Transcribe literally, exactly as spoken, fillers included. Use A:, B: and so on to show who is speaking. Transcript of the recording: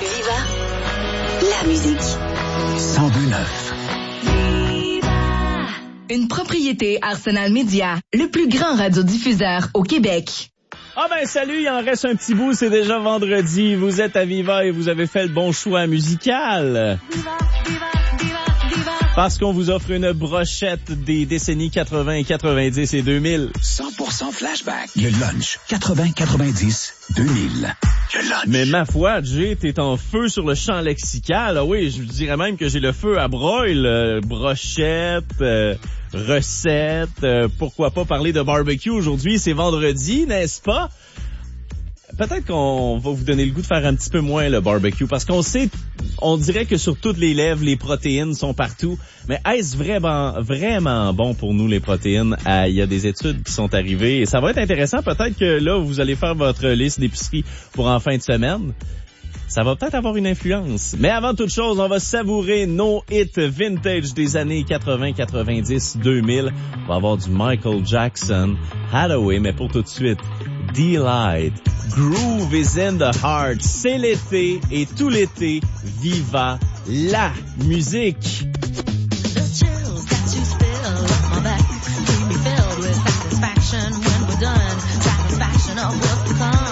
A: Viva, la musique.
B: cent deux neuf.
C: Une propriété Arsenal Média, le plus grand radiodiffuseur au Québec.
D: Ah ben salut, il en reste un petit bout, c'est déjà vendredi. Vous êtes à Viva et vous avez fait le bon choix musical. Viva, Viva, Viva, Viva. Parce qu'on vous offre une brochette des décennies quatre-vingts, quatre-vingt-dix et deux mille.
B: cent pour cent flashback. Le lunch. quatre-vingts, quatre-vingt-dix, deux mille. Le lunch.
D: Mais ma foi, Jay, t'es en feu sur le champ lexical. Ah oui, je dirais même que j'ai le feu à broil. Euh, brochette, euh, recette. Euh, pourquoi pas parler de barbecue aujourd'hui? C'est vendredi, n'est-ce pas? Peut-être qu'on va vous donner le goût de faire un petit peu moins le barbecue, parce qu'on sait, on dirait que sur toutes les lèvres, les protéines sont partout. Mais est-ce vraiment, vraiment bon pour nous, les protéines? Ah, il y a des études qui sont arrivées et ça va être intéressant. Peut-être que là, vous allez faire votre liste d'épicerie pour en fin de semaine. Ça va peut-être avoir une influence. Mais avant toute chose, on va savourer nos hits vintage des années quatre-vingts, quatre-vingt-dix, deux mille. On va avoir du Michael Jackson, Hathaway, mais pour tout de suite, Delight. Groove is in the heart. C'est l'été et tout l'été, viva la musique.